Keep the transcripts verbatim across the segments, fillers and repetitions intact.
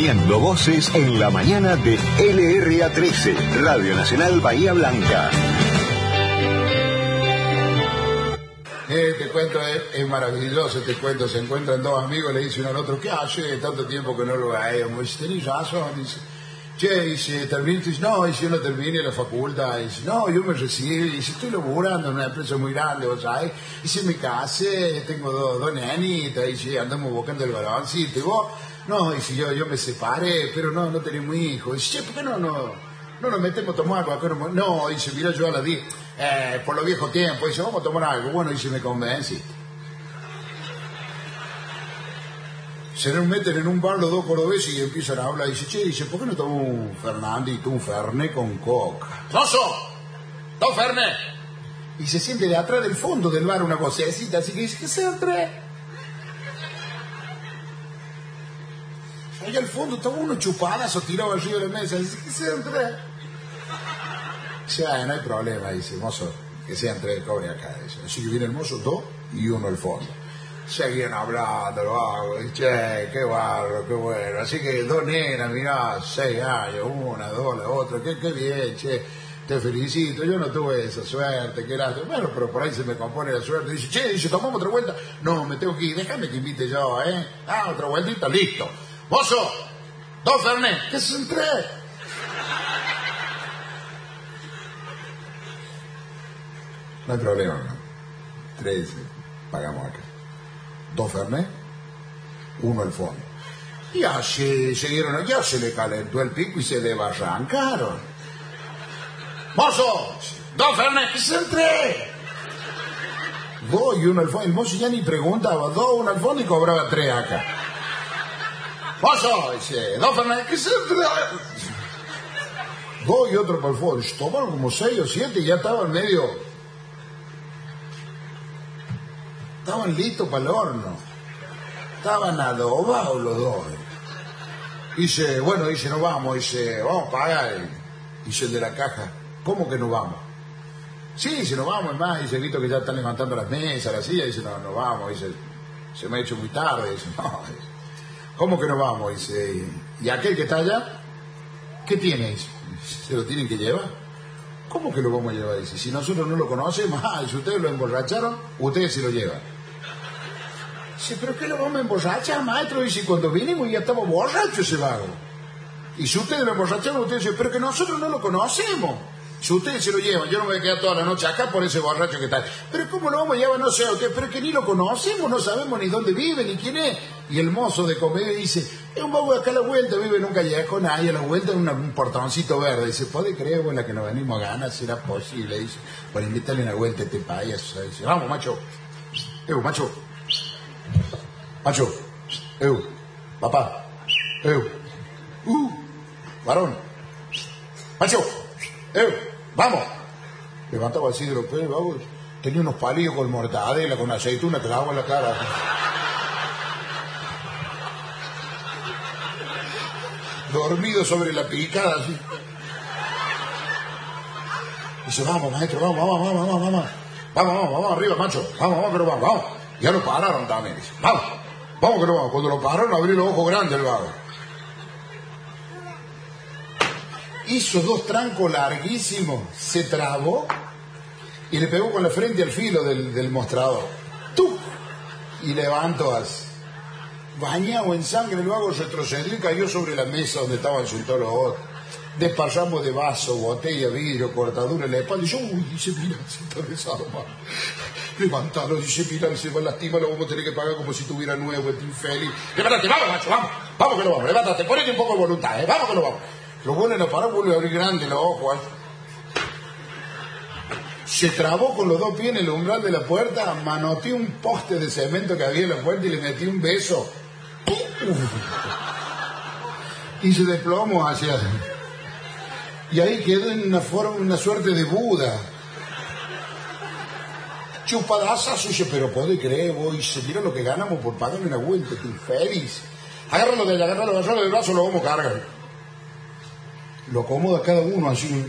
Uniendo voces en la mañana de L R A trece, Radio Nacional Bahía Blanca. Eh, te cuento, es, es maravilloso, te cuento, se encuentran dos amigos, le dice uno al otro, ¿qué hace? Tanto tiempo que no lo veíamos. Dice, tenés razón, dice, che, dice, terminaste, dice, no, dice, yo no terminé la facultad, dice, no, yo me recibí, dice, estoy laburando en una empresa muy grande, vos sabés, dice, me casé, tengo dos, dos nenitas, dice, andamos buscando el baloncito, y vos, no, dice, yo, yo me separé, pero no, no tenemos hijos, dice, che, ¿por qué no, no? No nos metemos a tomar algo acá. No, no, dice, mira, yo a las diez, eh, por los viejos tiempos, dice, vamos a tomar algo. Bueno, dice, me convenciste. Se nos meten en un bar los dos cordobeses y empiezan a hablar. Dice, che, dice, ¿por qué no tomamos un Fernandito, un Fernet con coca? ¡Rosso! ¡Dos Fernet! Y se siente de atrás del fondo del bar una vocecita, así que dice, ¿qué sean tres? Allá al fondo estaba uno chupadazo tirado arriba de la mesa. Dice, ¿qué sean tres? Dice, ah, no hay problema, dice, mozo, que sean tres, cobre acá. Dice. Así que viene el mozo, dos y uno al fondo. Seguían hablando, lo hago, y, che, qué barro, qué bueno. Así que dos nenas, mirá, seis años, una, dos, la otra, qué, qué bien, che, te felicito. Yo no tuve esa suerte, qué lástima. Bueno, pero por ahí se me compone la suerte. Dice, che, dice, ¿tomamos otra vuelta? No, me tengo que ir, déjame que invite yo, ¿eh? Ah, otra vueltita, listo. Mozo, dos Fernet, ¿qué son tres? No hay problema, ¿no? Tres, pagamos acá. Dos Fernet, uno al fondo. Y así siguieron, ya se le calentó el pico y se le barrancaron. ¡Mozo! ¡Dos Fernet! ¿Qué son tres? Dos y uno al fondo. El mozo ya ni preguntaba, dos, uno al fondo y cobraba tres acá. ¡Mozo! Dice, dos Fernet, ¿qué son tres? Dos y otro para el fondo. Tomaron como seis o siete y ya estaban medio... Estaban listos para el horno. Estaban adobados los dos. Dice, bueno, dice, no vamos. Dice, vamos a pagar. Dice el de la caja, ¿cómo que no vamos? Sí, dice, no vamos, es más. Dice, visto que ya están levantando las mesas, las sillas. Dice, no, no vamos. Dice, se me ha hecho muy tarde. Dice, no, dice, ¿cómo que no vamos? Dice, ¿y aquel que está allá? ¿Qué tiene? Dice, ¿se lo tienen que llevar? ¿Cómo que lo vamos a llevar? Dice, si nosotros no lo conocemos, ah, si ustedes lo emborracharon, ustedes se lo llevan. Dice, ¿pero qué lo vamos a emborrachar, maestro? Dice, cuando vinimos ya estaba borracho ese vago. Y si ustedes lo emborracharon, ustedes dicen, pero que nosotros no lo conocemos. Si ustedes se lo llevan, yo no me voy a quedar toda la noche acá por ese borracho que está. Pero ¿cómo lo vamos a llevar? No sé, usted, pero que ni lo conocemos, no sabemos ni dónde vive, ni quién es. Y el mozo de comedia dice, es un vago acá a la vuelta, vive en un callejón, ahí a la vuelta en una, un portoncito verde. Dice, ¿puede creer, bueno, la que nos venimos a ganar? ¿Será posible? Dice, para invitarle una vuelta a este payaso. Dice, vamos, macho. Eu, macho. Macho. Eu. Papá. Eu. Uh. Varón. Macho. Eu. Vamos. Levantaba así de los pelos, vamos. Tenía unos palillos con mortadela, con aceituna, que le daba en la cara. Dormido sobre la picada, así. Dice, vamos, maestro, vamos, vamos, vamos, vamos, vamos. Vamos, vamos, vamos arriba, macho. Vamos, vamos, que lo vamos, vamos. Ya lo pararon también, dice. Vamos, vamos que lo vamos. Cuando lo pararon, abrió los ojos grandes el vago. Hizo dos trancos larguísimos, se trabó y le pegó con la frente al filo del, del mostrador. ¡Tuc! Y levantó así. Bañado en sangre, el vago retrocedió y cayó sobre la mesa donde estaban sentados los otros. Despachamos de vaso, botella, vidrio, cortadura en la espalda. Y yo, uy, dice, mira, se está desarmado. Levántalo, dice, mira, se va a lastimar, lo vamos a tener que pagar como si tuviera nuevo, este infeliz. Levántate, vamos, macho, vamos. Vamos que lo vamos, levántate, ponete un poco de voluntad, ¿eh? Vamos que lo vamos. Lo vuelven a parar, vuelve a abrir grande los ojos. ¿eh? Se trabó con los dos pies en el umbral de la puerta, manoteó un poste de cemento que había en la puerta y le metió un beso. Uf. Y se desplomó hacia... Y ahí quedó en una forma, una suerte de Buda. Chupadazazo, dice, pero podés creer, vos, dice, mira lo que ganamos por pagarme una vuelta, que infeliz. Agárralo de él, agárralo, agárralo del brazo, lo vamos a cargar. Lo acomoda cada uno así.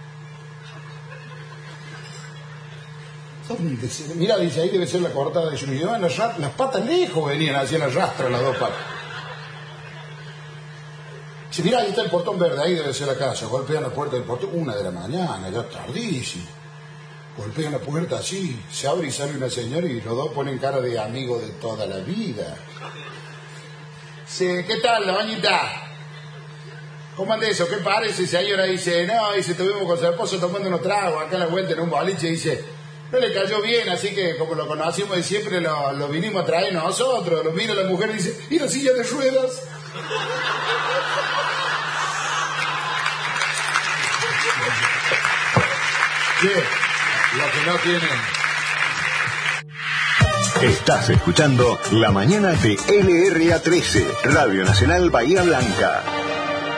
Mira, dice, ahí debe ser la cortada de su idioma. Las, las patas lejos venían hacia la rastra, las dos patas. Dice, mirá, ahí está el portón verde, ahí debe ser la casa. Golpean la puerta del portón, una de la mañana, ya tardísimo. Golpean la puerta así, se abre y sale una señora y los dos ponen cara de amigo de toda la vida. Dice, ¿qué tal, la bañita? ¿Cómo anda eso? ¿Qué parece? Esa señora dice, no, dice, estuvimos con su esposo tomando unos tragos acá en la vuelta en un boliche, dice, no le cayó bien, así que como lo conocimos de siempre, lo, lo vinimos a traer nosotros. Lo mira la mujer y dice, ¿y la silla de ruedas? ¿Qué? Lo que no tienen. Estás escuchando La Mañana de L R A trece, Radio Nacional Bahía Blanca.